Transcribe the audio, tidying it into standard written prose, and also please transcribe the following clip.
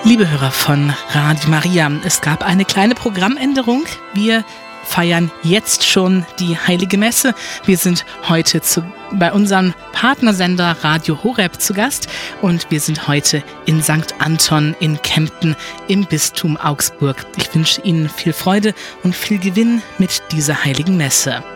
Liebe Hörer von Radio Maria, es gab eine kleine Programmänderung. Wir feiern jetzt schon die Heilige Messe. Wir sind heute bei unserem Partnersender Radio Horeb zu Gast und wir sind heute in St. Anton in Kempten im Bistum Augsburg. Ich wünsche Ihnen viel Freude und viel Gewinn mit dieser Heiligen Messe.